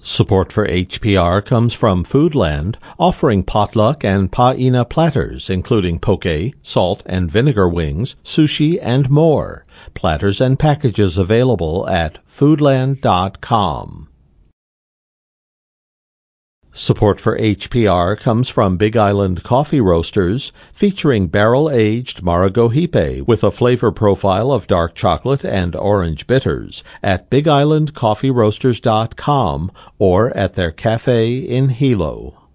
Support for HPR comes from Foodland, offering potluck and paina platters, including poke, salt and vinegar wings, sushi, and more. Platters and packages available at foodland.com. Support for HPR comes from Big Island Coffee Roasters, featuring barrel-aged Maragohipe with a flavor profile of dark chocolate and orange bitters at BigIslandCoffeeRoasters.com or at their cafe in Hilo.